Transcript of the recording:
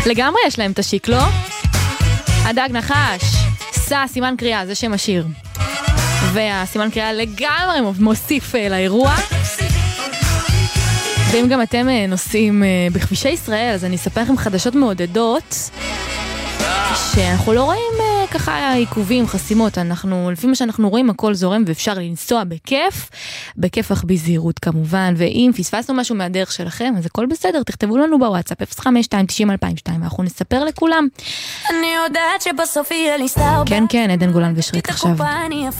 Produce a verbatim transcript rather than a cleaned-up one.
לגמרי יש להם את השיק, לא? הדג נחש, סע, סימן קריאה, זה שם השיר. והסימן קריאה לגמרי מוסיף לאירוע. ואם גם אתם נוסעים בכבישי ישראל, אז אני אספר לכם חדשות מעודדות, שאנחנו לא רואים ככה עיכובים, חסימות, אנחנו, לפי מה שאנחנו רואים, הכל זורם ואפשר לנסוע בכיף, בכיף אך בזהירות כמובן, ואם פספסנו משהו מהדרך שלכם, אז הכל בסדר, תכתבו לנו בוואטסאפ, אפס חמש שתיים תשעים אלפיים ושתיים, אנחנו נספר לכולם. אני יודעת שבסוף יהיה לי סטאר. כן, כן, עדן גולן ושריק עכשיו.